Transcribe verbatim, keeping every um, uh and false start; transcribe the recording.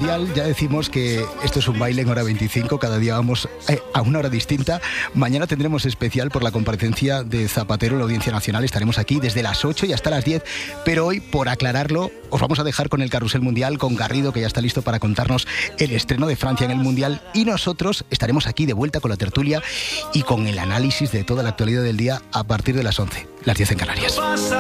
Mundial. Ya decimos que esto es un baile en hora veinticinco, cada día vamos a una hora distinta. Mañana tendremos especial por la comparecencia de Zapatero en la Audiencia Nacional. Estaremos aquí desde las ocho y hasta las diez, pero hoy, por aclararlo, os vamos a dejar con el Carrusel Mundial, con Garrido, que ya está listo para contarnos el estreno de Francia en el Mundial, y nosotros estaremos aquí de vuelta con la tertulia y con el análisis de toda la actualidad del día a partir de las once, las diez en Canarias.